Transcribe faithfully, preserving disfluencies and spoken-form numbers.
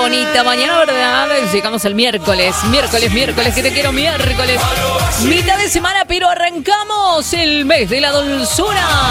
bonita mañana, ¿verdad? Llegamos el miércoles, miércoles, miércoles, que te quiero miércoles. Mitad de semana, pero arrancamos el mes de la dulzura.